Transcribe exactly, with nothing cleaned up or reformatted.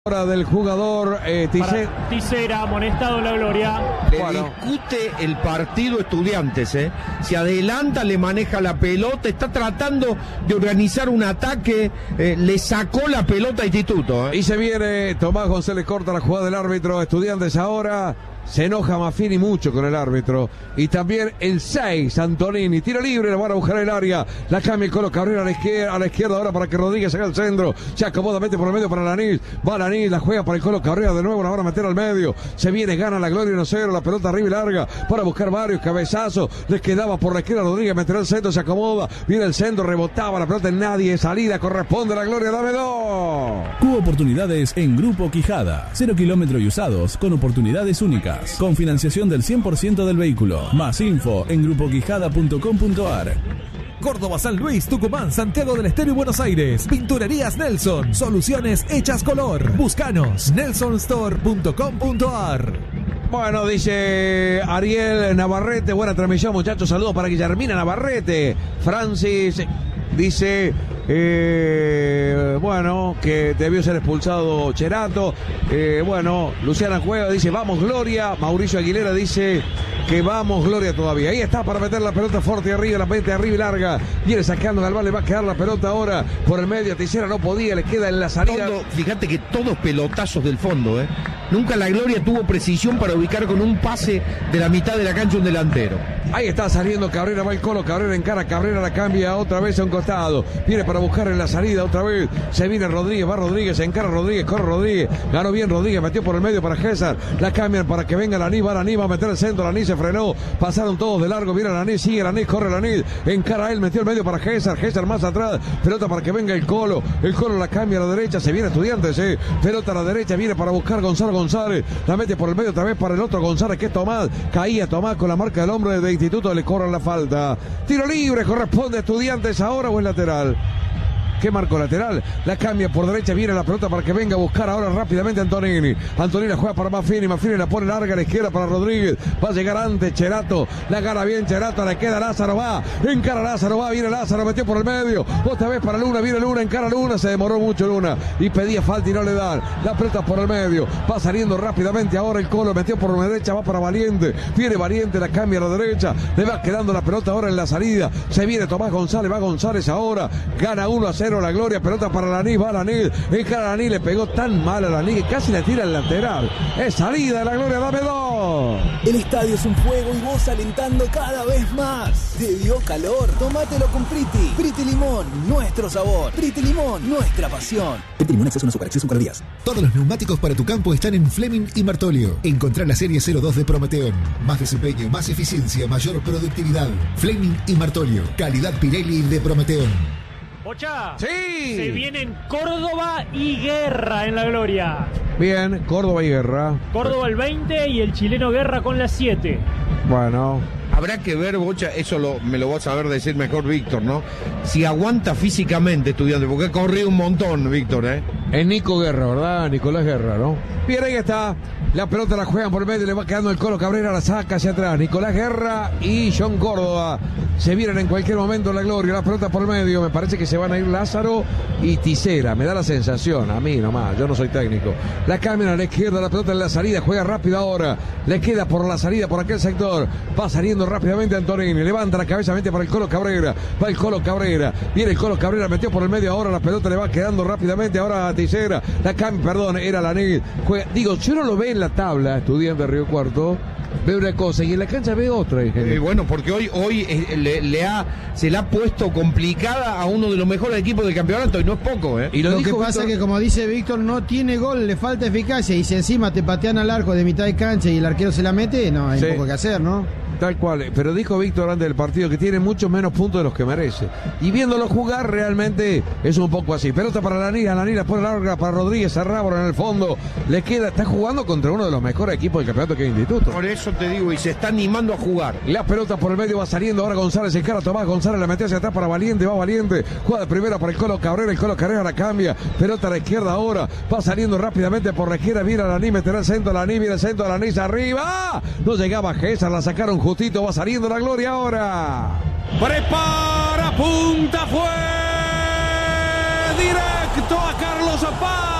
Hora del jugador eh, Tice... Tisera, amonestado en la Gloria. Le bueno. discute el partido Estudiantes, ¿eh? Se adelanta, le maneja la pelota, está tratando de organizar un ataque, eh, le sacó la pelota a Instituto, ¿eh? Y se viene Tomás González, corta la jugada del árbitro. Estudiantes ahora se enoja Maffini mucho con el árbitro. Y también el seis, Antonini, tiro libre, la van a buscar en el área, la cambia el Colo Cabrera a la izquierda, a la izquierda ahora para que Rodríguez haga el centro, se acomoda, mete por el medio para Lanís, va Lanís, la juega para el Colo Cabrera de nuevo, la van a meter al medio, se viene, gana la Gloria uno cero, la pelota arriba y larga, para buscar varios cabezazos, les quedaba por la izquierda Rodríguez, meterá el centro, se acomoda, viene el centro, rebotaba la pelota en nadie, salida, corresponde a la Gloria, dame dos. Cubo oportunidades en Grupo Quijada, cero kilómetros y usados, con oportunidades únicas, con financiación del cien por ciento del vehículo. Más info en grupo quijada punto com punto ar. Córdoba, San Luis, Tucumán, Santiago del Estero y Buenos Aires. Pinturerías Nelson. Soluciones hechas color. Búscanos. nelson store punto com punto ar. Bueno, dice Ariel Navarrete, buena transmisión, muchachos, saludos para Guillermina Navarrete. Francis dice, eh, bueno, que debió ser expulsado Cherato. Eh, bueno, Luciana Cueva dice, vamos Gloria. Mauricio Aguilera dice que vamos Gloria todavía. Ahí está para meter la pelota fuerte arriba, la mete arriba y larga. Viene sacando Galván, le va a quedar la pelota ahora por el medio. Tisera no podía, le queda en la salida. Todo, fíjate que todos pelotazos del fondo, ¿eh? Nunca la Gloria tuvo precisión para ubicar con un pase de la mitad de la cancha un delantero. Ahí está saliendo Cabrera, va el Colo, Cabrera encara, Cabrera la cambia otra vez a un costado. Viene para buscar en la salida otra vez. Se viene Rodríguez, va Rodríguez, se encara Rodríguez, corre Rodríguez. Ganó bien Rodríguez, metió por el medio para César. La cambian para que venga Lanís, va Lanís, va a meter el centro. Lanís se frenó, pasaron todos de largo. Viene Lanís, sigue Lanís, corre Lanís. Encara él, metió el medio para César. César más atrás, pelota para que venga el Colo. El Colo la cambia a la derecha, se viene Estudiantes, eh. Pelota a la derecha, viene para buscar Gonzalo González. La mete por el medio otra vez para el otro González, que es Tomás. Caía Tomás con la marca del hombre de Instituto, le cobran la falta. Tiro libre, corresponde a Estudiantes ahora o es lateral. ¿Qué marco lateral? La cambia por derecha, viene la pelota para que venga a buscar ahora rápidamente Antonini. Antonini la juega para Maffini, Maffini la pone larga a la izquierda para Rodríguez. Va a llegar antes Cherato, la gana bien Cherato, le queda Lázaro, va, encara Lázaro, va, viene Lázaro, metió por el medio. Otra vez para Luna, viene Luna, encara Luna, se demoró mucho Luna y pedía falta y no le dan. La pelota por el medio, va saliendo rápidamente ahora el Colo, metió por la derecha, va para Valiente. Viene Valiente, la cambia a la derecha, le va quedando la pelota ahora en la salida. Se viene Tomás González, va González ahora, gana uno a cero la Gloria, pelota para Lanís, va Lanís, encara Lanís, le pegó tan mal a Lanís que casi le tira al lateral. Es salida de la Gloria, dame dos. El estadio es un juego y vos alentando cada vez más. ¿Te dio calor? Tómatelo con Priti. Priti Limón, nuestro sabor. Priti Limón, nuestra pasión. Priti Limón, exceso no azúcar, exceso calorías. Todos los neumáticos para tu campo están en Fleming y Martolio. Encontrá la serie cero dos de Prometeón. Más desempeño, más eficiencia, mayor productividad. Fleming y Martolio. Calidad Pirelli de Prometeón. Bocha, sí. Se vienen Córdoba y Guerra en la Gloria. Bien, Córdoba y Guerra. Córdoba el veinte y el chileno Guerra con la siete. Bueno, habrá que ver, Bocha, eso lo, me lo va a saber decir mejor Víctor, ¿no? Si aguanta físicamente Estudiante, porque ha corrido un montón, Víctor, ¿eh? es Nico Guerra, ¿verdad? Nicolás Guerra, ¿no? Bien, ahí está. La pelota la juegan por medio, le va quedando el Colo Cabrera, la saca hacia atrás. Nicolás Guerra y John Córdoba se vienen en cualquier momento la Gloria. La pelota por medio, me parece que se van a ir Lázaro y Tisera. Me da la sensación, a mí nomás, yo no soy técnico. La cambian a la izquierda, la pelota en la salida, juega rápido ahora. Le queda por la salida, por aquel sector. Va saliendo rápidamente Antonini, levanta la cabeza, mete para el Colo Cabrera. Va el Colo Cabrera, viene el Colo Cabrera, metió por el medio ahora. La pelota le va quedando rápidamente ahora a Tisera. La cambia, perdón, era Lanís. Juega, digo, si uno lo ve en la tabla, Estudiante de Río Cuarto, ve una cosa y en la cancha ve otra. Eh, bueno, porque hoy, hoy eh, le, le ha, se le ha puesto complicada a uno de los mejores equipos del campeonato y no es poco, ¿eh? Y lo, lo que pasa Víctor... es que, como dice Víctor, no tiene gol, le falta eficacia y si encima te patean al arco de mitad de cancha y el arquero se la mete, no, hay sí. poco que hacer, ¿no? Tal cual, pero dijo Víctor antes del partido que tiene muchos menos puntos de los que merece. Y viéndolo jugar realmente es un poco así. Pelota para Lanís, Lanís la pone larga para Rodríguez, Cerrábora en el fondo. Le queda, está jugando contra uno de los mejores equipos del campeonato que es Instituto. Por eso te digo, y se está animando a jugar. La pelota por el medio va saliendo ahora González, encara a Tomás González, la mete hacia atrás para Valiente, va Valiente. Juega de primera para el Colo Cabrera, el Colo Cabrera la cambia. Pelota a la izquierda ahora, va saliendo rápidamente por la izquierda, viene a Lanís, meterá el centro, Lanís, viene el centro, Lanís arriba. No llegaba César, la sacaron justito, va saliendo la Gloria ahora. Prepara, punta, fue directo a Carlos Paz.